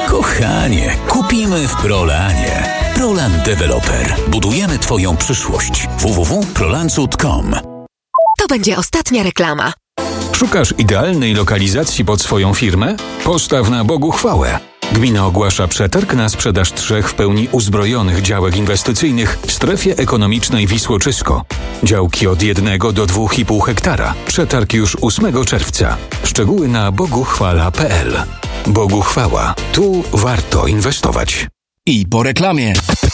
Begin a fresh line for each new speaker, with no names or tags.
Kochanie, kupimy w Prolanie. Prolan Developer. Budujemy Twoją przyszłość. www.prolancut.com.
To będzie ostatnia reklama.
Szukasz idealnej lokalizacji pod swoją firmę? Postaw na Bogu chwałę. Gmina ogłasza przetarg na sprzedaż 3 w pełni uzbrojonych działek inwestycyjnych w strefie ekonomicznej Wisłoczysko. Działki od 1 do 2,5 hektara. Przetarg już 8 czerwca. Szczegóły na boguchwala.pl. Bogu chwała. Tu warto inwestować.
I po reklamie.